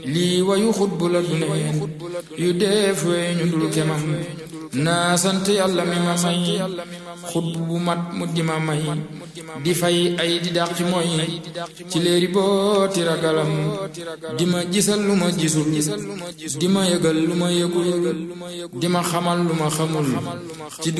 lii wayu xutbu la du neen yu def weñu dul kemam naa sant yàlla mi ma may xutbu bu mat mu di ma may di fay ay di dàqi mooy ci léeri booti ragalam di ma gisal lu ma gisul di ma yëgal lu ma yëgul di ma xamal lu ma xamul ci